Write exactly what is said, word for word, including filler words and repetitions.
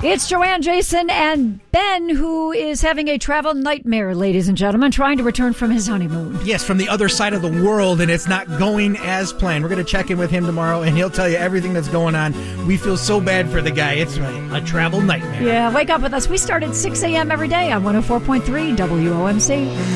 It's Joanne, Jason, and Ben, who is having a travel nightmare, ladies and gentlemen, trying to return from his honeymoon. Yes, from the other side of the world, and it's not going as planned. We're going to check in with him tomorrow, and he'll tell you everything that's going on. We feel so bad for the guy. It's a travel nightmare. Yeah, wake up with us. We start at six a.m. every day on one oh four point three W O M C.